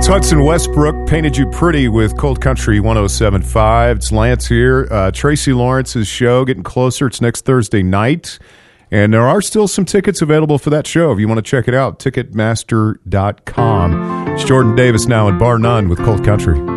It's Hudson Westbrook, Painted You Pretty with Cold Country 107.5. It's Lance here. Tracy Lawrence's show getting closer. It's next Thursday night. And there are still some tickets available for that show. If you want to check it out, Ticketmaster.com. It's Jordan Davis now in Bar None with Cold Country.